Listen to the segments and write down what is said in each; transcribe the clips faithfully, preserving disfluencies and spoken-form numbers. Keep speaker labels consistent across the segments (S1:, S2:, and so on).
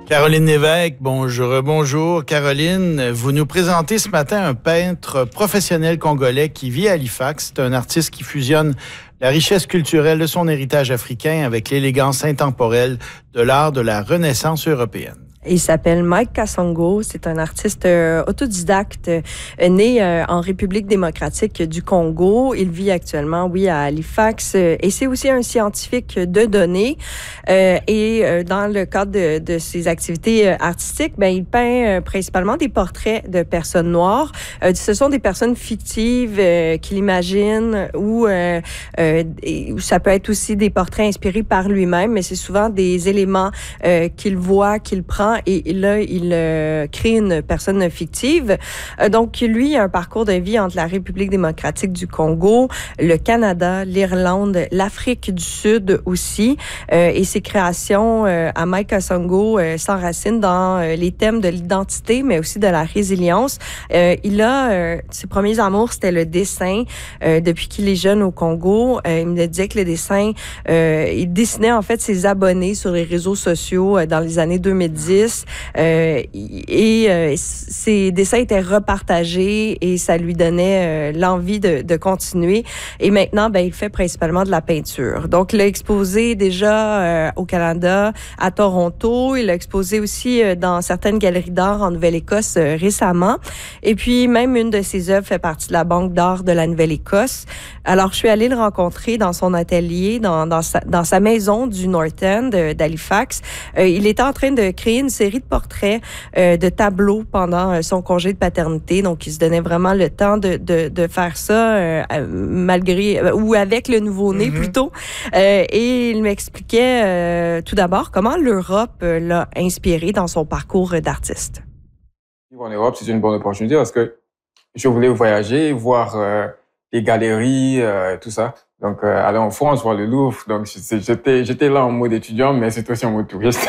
S1: Caroline Lévesque, bonjour, bonjour. Caroline, vous nous présentez ce matin un peintre professionnel congolais qui vit à Halifax. C'est un artiste qui fusionne la richesse culturelle de son héritage africain avec l'élégance intemporelle de l'art de la Renaissance européenne.
S2: Il s'appelle Mike Kasongo. C'est un artiste euh, autodidacte euh, né euh, en République démocratique du Congo. Il vit actuellement, oui, à Halifax. Euh, et c'est aussi un scientifique de données. Euh, et euh, dans le cadre de, de ses activités euh, artistiques, ben, il peint euh, principalement des portraits de personnes noires. Euh, ce sont des personnes fictives euh, qu'il imagine ou euh, euh, et, ça peut être aussi des portraits inspirés par lui-même, mais c'est souvent des éléments euh, qu'il voit, qu'il prend. Et là, il euh, crée une personne fictive. Euh, donc, lui, il a un parcours de vie entre la République démocratique du Congo, le Canada, l'Irlande, l'Afrique du Sud aussi. Euh, et ses créations euh, à Mike Kasongo euh, s'enracinent dans euh, les thèmes de l'identité, mais aussi de la résilience. Euh, il a, euh, ses premiers amours, c'était le dessin. Euh, depuis qu'il est jeune au Congo, euh, il me disait que le dessin, euh, il dessinait en fait ses abonnés sur les réseaux sociaux euh, dans les années deux mille dix. Euh, et euh, ses dessins étaient repartagés et ça lui donnait euh, l'envie de, de continuer. Et maintenant, ben, il fait principalement de la peinture. Donc, il a exposé déjà euh, au Canada, à Toronto. Il a exposé aussi euh, dans certaines galeries d'art en Nouvelle-Écosse euh, récemment. Et puis, même une de ses œuvres fait partie de la Banque d'art de la Nouvelle-Écosse. Alors, je suis allée le rencontrer dans son atelier, dans, dans, sa, dans sa maison du North End euh, d'Halifax. Euh, il était en train de créer une série de portraits, euh, de tableaux pendant euh, son congé de paternité. Donc, il se donnait vraiment le temps de, de, de faire ça euh, malgré euh, ou avec le nouveau-né mm-hmm. plutôt. Euh, et il m'expliquait euh, tout d'abord comment l'Europe euh, l'a inspiré dans son parcours d'artiste.
S3: Vivre en Europe, c'est une bonne opportunité parce que je voulais voyager, voir euh, les galeries, euh, tout ça. Donc, euh, aller en France, voir le Louvre. Donc, j'étais, j'étais là en mode étudiant, mais c'est aussi en mode touriste.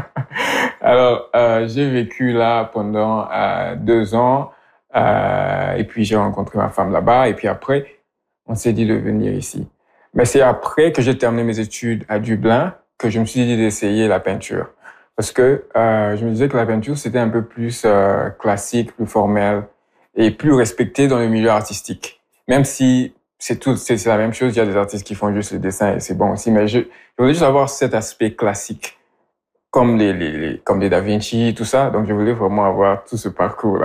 S3: Alors, euh, j'ai vécu là pendant euh, deux ans euh, et puis j'ai rencontré ma femme là-bas et puis après, on s'est dit de venir ici. Mais c'est après que j'ai terminé mes études à Dublin que je me suis dit d'essayer la peinture. Parce que euh, je me disais que la peinture, c'était un peu plus euh, classique, plus formel et plus respecté dans le milieu artistique. Même si c'est tout, c'est, c'est la même chose, il y a des artistes qui font juste le dessin et c'est bon aussi, mais je, je voulais juste avoir cet aspect classique. Comme les, les, les, comme les Da Vinci, tout ça. Donc, je voulais vraiment avoir tout ce parcours-là.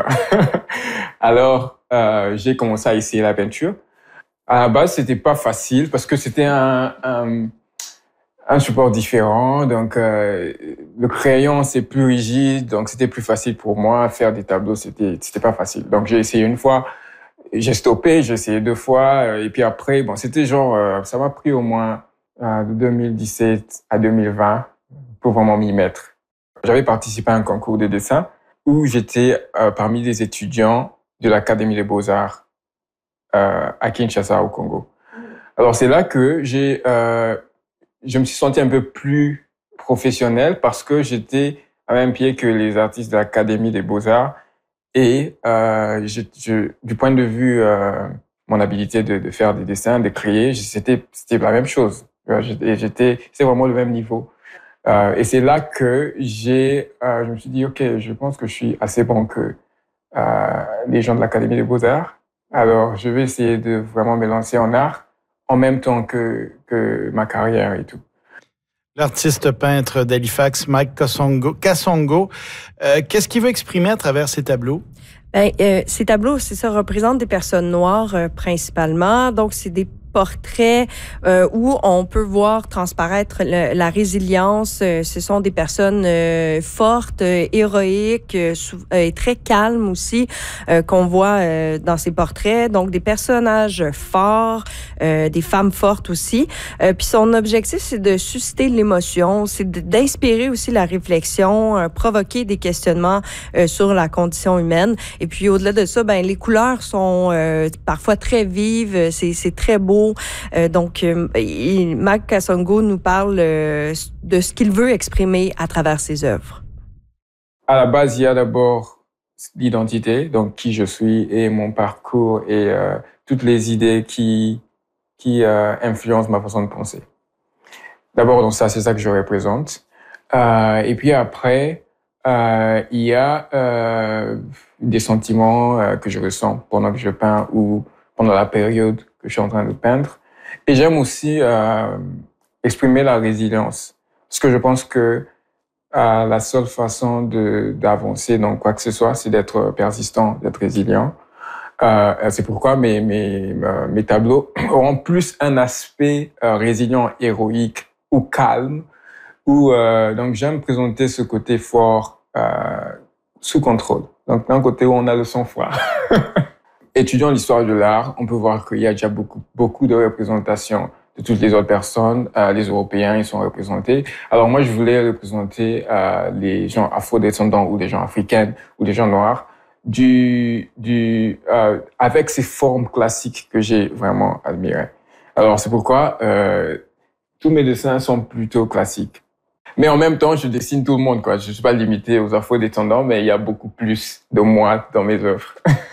S3: Alors, euh, j'ai commencé à essayer la peinture. À la base, c'était pas facile parce que c'était un, un, un support différent. Donc, euh, le crayon, c'est plus rigide. Donc, c'était plus facile pour moi. Faire des tableaux, c'était, c'était pas facile. Donc, j'ai essayé une fois. J'ai stoppé. J'ai essayé deux fois. Et puis après, bon, c'était genre, euh, ça m'a pris au moins euh, de deux mille dix-sept à deux mille vingt. Pour vraiment m'y mettre. J'avais participé à un concours de dessin où j'étais euh, parmi les étudiants de l'Académie des Beaux-Arts euh, à Kinshasa, au Congo. Alors, c'est là que j'ai, euh, je me suis senti un peu plus professionnel parce que j'étais à même pied que les artistes de l'Académie des Beaux-Arts et euh, je, je, du point de vue euh, mon habilité de, de faire des dessins, de créer, c'était, c'était la même chose. J'étais, j'étais, c'était vraiment le même niveau. Euh, et c'est là que j'ai, euh, je me suis dit, ok, je pense que je suis assez bon que euh, les gens de l'Académie des Beaux-Arts. Alors, je vais essayer de vraiment me lancer en art en même temps que, que ma carrière et tout.
S1: L'artiste peintre d'Halifax, Mike Kasongo, Kasongo euh, qu'est-ce qu'il veut exprimer à travers ses tableaux?
S2: Ben, euh, ces tableaux, c'est ça, représentent des personnes noires euh, principalement. Donc, c'est des portraits euh, où on peut voir transparaître le, la résilience. Euh, ce sont des personnes euh, fortes, euh, héroïques euh, et très calmes aussi euh, qu'on voit euh, dans ces portraits. Donc, des personnages forts, euh, des femmes fortes aussi. Euh, puis son objectif, c'est de susciter l'émotion, c'est d'inspirer aussi la réflexion, euh, provoquer des questionnements euh, sur la condition humaine. Et puis, au-delà de ça, ben les couleurs sont euh, parfois très vives, c'est, c'est très beau. Euh, donc, euh, Mike Kasongo nous parle euh, de ce qu'il veut exprimer à travers ses œuvres.
S3: À la base, il y a d'abord l'identité, donc qui je suis et mon parcours et euh, toutes les idées qui qui euh, influencent ma façon de penser. D'abord, donc ça, c'est ça que je représente. Euh, et puis après, euh, il y a euh, des sentiments euh, que je ressens pendant que je peins ou pendant la période que je suis en train de peindre. Et j'aime aussi euh, exprimer la résilience. Parce que je pense que euh, la seule façon de, d'avancer dans quoi que ce soit, c'est d'être persistant, d'être résilient. Euh, c'est pourquoi mes, mes, mes tableaux auront plus un aspect euh, résilient, héroïque ou calme. Où, euh, donc, j'aime présenter ce côté fort euh, sous contrôle. Donc, d'un côté où on a le sang-froid. Étudiant l'histoire de l'art, on peut voir qu'il y a déjà beaucoup, beaucoup de représentations de toutes les autres personnes. Euh, les Européens, ils sont représentés. Alors moi, je voulais représenter euh, les gens afro-descendants ou les gens africains ou les gens noirs du, du, euh, avec ces formes classiques que j'ai vraiment admirées. Alors c'est pourquoi euh, tous mes dessins sont plutôt classiques. Mais en même temps, je dessine tout le monde, quoi. Je suis pas limité aux afro-descendants, mais il y a beaucoup plus de moi dans mes œuvres.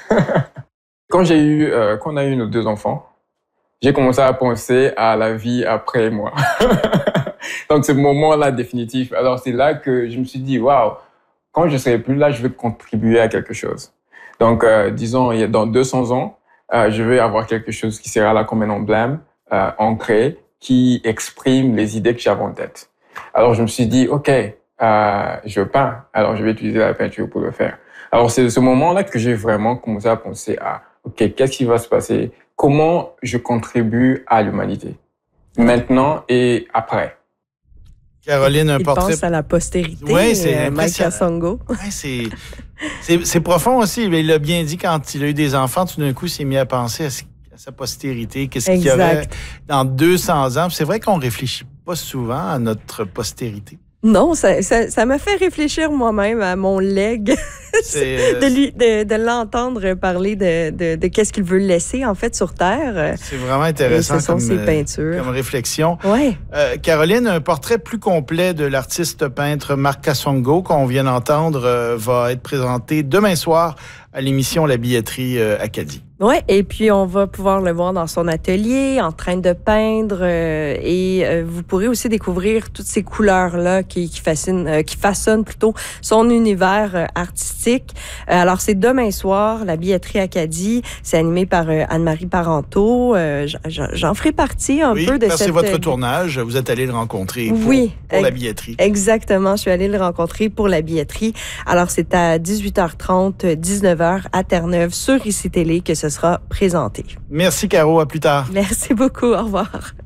S3: Quand j'ai eu, euh, quand on a eu nos deux enfants, j'ai commencé à penser à la vie après moi. Donc, ce moment-là définitif. Alors, c'est là que je me suis dit, waouh, quand je serai plus là, je vais contribuer à quelque chose. Donc, euh, disons, dans deux cents ans, euh, je vais avoir quelque chose qui sera là comme un emblème euh, ancré qui exprime les idées que j'avais en tête. Alors, je me suis dit, OK, euh, je peins. Alors, je vais utiliser la peinture pour le faire. Alors, c'est de ce moment-là que j'ai vraiment commencé à penser à, OK, qu'est-ce qui va se passer? Comment je contribue à l'humanité? Maintenant et après.
S1: Caroline, un
S2: Il
S1: portrait...
S2: pense à la postérité,
S1: ouais, c'est
S2: euh, Mike Kasango.
S1: Ouais, c'est, c'est, c'est profond aussi. Il l'a bien dit quand il a eu des enfants, tout d'un coup, il s'est mis à penser à, ce, à sa postérité. Qu'est-ce qu'il y aurait dans deux cents ans? C'est vrai qu'on réfléchit pas souvent à notre postérité.
S2: Non, ça, ça, ça m'a fait réfléchir moi-même à mon legs, euh... de, lui, de, de l'entendre parler de, de, de qu'est-ce qu'il veut laisser en fait sur Terre.
S1: C'est vraiment intéressant.
S2: Et ce sont
S1: comme,
S2: ses peintures.
S1: Comme réflexion.
S2: Ouais.
S1: Euh, Caroline, un portrait plus complet de l'artiste peintre Marc Kasango qu'on vient d'entendre euh, va être présenté demain soir à l'émission La Billetterie euh, Acadie.
S2: Oui, et puis on va pouvoir le voir dans son atelier, en train de peindre, euh, et euh, vous pourrez aussi découvrir toutes ces couleurs-là qui, qui fascinent, euh, qui façonnent plutôt son univers euh, artistique. Euh, alors c'est demain soir, la Billetterie Acadie, c'est animé par euh, Anne-Marie Parenteau. Euh, j'en, j'en ferai partie un
S1: oui,
S2: peu de
S1: cette...
S2: cette...
S1: c'est votre tournage, vous êtes allé le rencontrer pour,
S2: oui,
S1: pour la billetterie.
S2: Exactement, je suis allée le rencontrer pour la billetterie. Alors c'est à dix-huit heures trente, dix-neuf heures à Terre-Neuve sur I C Télé que ce sera présenté.
S1: Merci Caro, à plus tard.
S2: Merci beaucoup, au revoir.